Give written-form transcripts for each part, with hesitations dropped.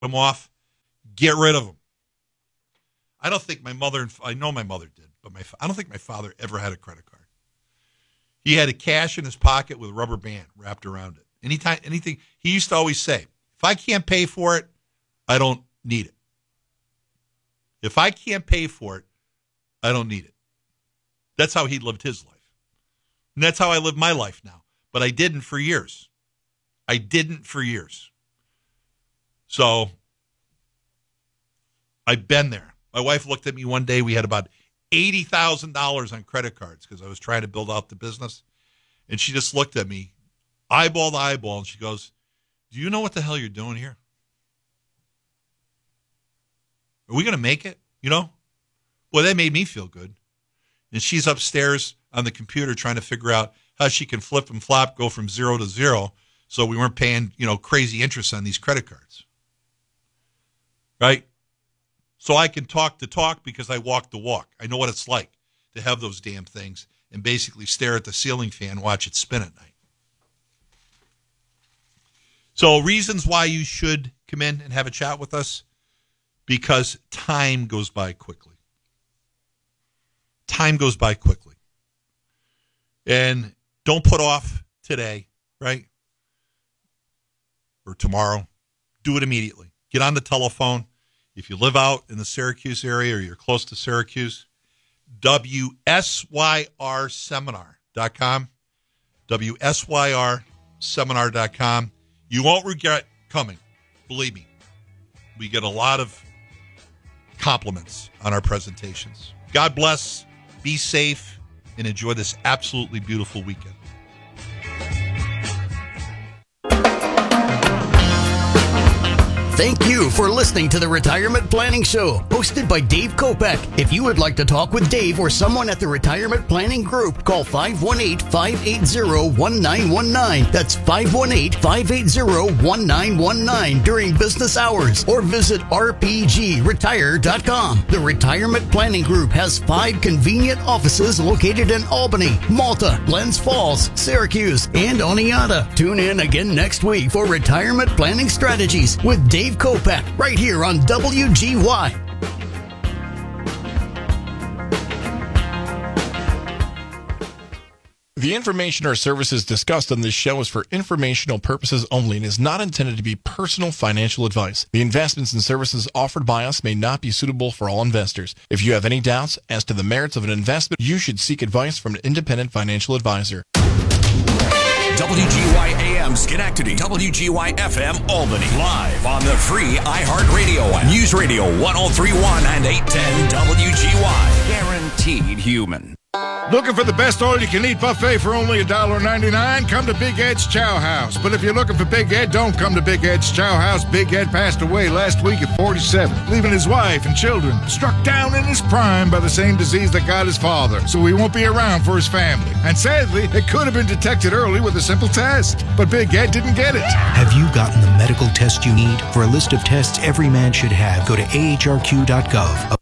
them off. Get rid of them. I don't think my mother, I know my mother did, but I don't think my father ever had a credit card. He had a cash in his pocket with a rubber band wrapped around it. Anything, he used to always say, if I can't pay for it, I don't need it. If I can't pay for it, I don't need it. That's how he lived his life. And that's how I live my life now. But I didn't for years. So I've been there. My wife looked at me one day. We had about $80,000 on credit cards because I was trying to build out the business. And she just looked at me, eyeball to eyeball, and she goes, do you know what the hell you're doing here? Are we going to make it? You know? Well, that made me feel good. And she's upstairs on the computer trying to figure out how she can flip and flop, go from 0 to 0, so we weren't paying, crazy interest on these credit cards. Right? So I can talk the talk because I walk the walk. I know what it's like to have those damn things and basically stare at the ceiling fan, watch it spin at night. So reasons why you should come in and have a chat with us, because time goes by quickly. Time goes by quickly. And don't put off today, right? Or tomorrow. Do it immediately. Get on the telephone. If you live out in the Syracuse area or you're close to Syracuse, WSYRseminar.com. WSYRseminar.com. You won't regret coming. Believe me. We get a lot of compliments on our presentations. God bless. Be safe and enjoy this absolutely beautiful weekend. Thank you for listening to the Retirement Planning Show, hosted by Dave Kopech. If you would like to talk with Dave or someone at the Retirement Planning Group, call 518-580-1919. That's 518-580-1919 during business hours, or visit rpgretire.com. The Retirement Planning Group has 5 convenient offices located in Albany, Malta, Glens Falls, Syracuse, and Oneonta. Tune in again next week for Retirement Planning Strategies with Dave Kopech, right here on WGY. The information or services discussed on this show is for informational purposes only and is not intended to be personal financial advice. The investments and services offered by us may not be suitable for all investors. If you have any doubts as to the merits of an investment, you should seek advice from an independent financial advisor. WGY AM Schenectady, WGY FM Albany, live on the free iHeartRadio app. News Radio 1031 and 810 WGY. Guaranteed human. Looking for the best all-you-can-eat buffet for only $1.99? Come to Big Ed's Chow House. But if you're looking for Big Ed, don't come to Big Ed's Chow House. Big Ed passed away last week at 47, leaving his wife and children struck down in his prime by the same disease that got his father. So he won't be around for his family. And sadly, it could have been detected early with a simple test. But Big Ed didn't get it. Have you gotten the medical test you need? For a list of tests every man should have, go to ahrq.gov.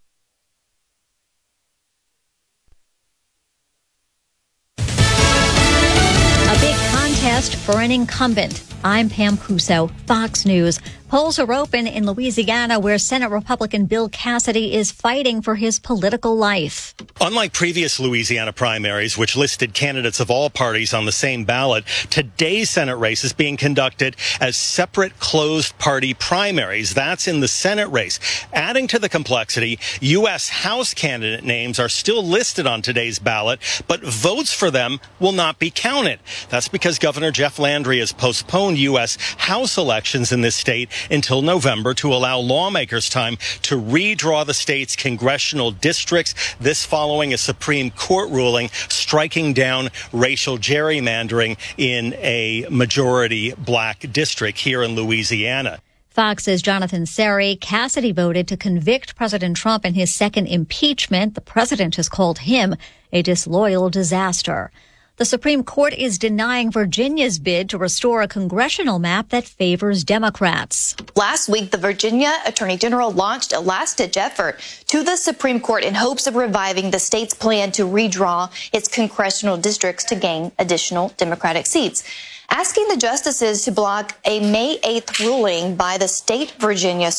For an incumbent. I'm Pam Puso, Fox News. Polls are open in Louisiana, where Senate Republican Bill Cassidy is fighting for his political life. Unlike previous Louisiana primaries, which listed candidates of all parties on the same ballot, today's Senate race is being conducted as separate closed party primaries. That's in the Senate race. Adding to the complexity, U.S. House candidate names are still listed on today's ballot, but votes for them will not be counted. That's because Governor Jeff Landry has postponed U.S. House elections in this state until November to allow lawmakers time to redraw the state's congressional districts. This following a Supreme Court ruling striking down racial gerrymandering in a majority black district here in Louisiana. Fox's Jonathan Seri. Cassidy voted to convict President Trump in his second impeachment. The president has called him a disloyal disaster. The Supreme Court is denying Virginia's bid to restore a congressional map that favors Democrats. Last week, the Virginia Attorney General launched a last-ditch effort to the Supreme Court in hopes of reviving the state's plan to redraw its congressional districts to gain additional Democratic seats. asking the justices to block a May 8th ruling by the state Virginia